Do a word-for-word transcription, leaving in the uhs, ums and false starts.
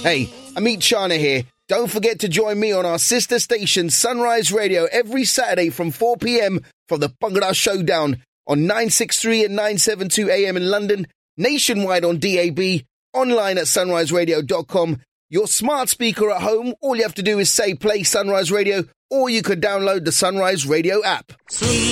Hey, Amit Chana here. Don't forget to join me on our sister station Sunrise Radio every Saturday from four p.m. for the Bhangra Showdown on nine sixty-three and nine seventy-two A M in London, nationwide on D A B, online at sunrise radio dot com. Your smart speaker at home, all you have to do is say play Sunrise Radio, or you could download the Sunrise Radio app.